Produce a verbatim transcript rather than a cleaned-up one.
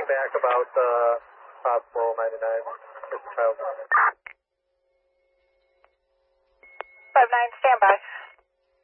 back about uh, possible ninety-nine. Mister Child. five nine, stand by.